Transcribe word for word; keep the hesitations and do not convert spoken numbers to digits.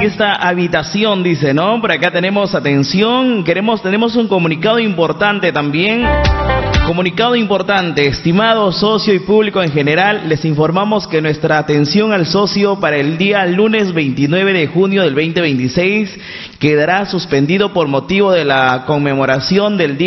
esta habitación, dice, ¿no? Por acá tenemos atención, queremos, tenemos un comunicado importante también. Comunicado importante, estimado socio y público en general, les informamos que nuestra atención al socio para el día lunes veintinueve de junio del veinte veintiséis quedará suspendido por motivo de la conmemoración del día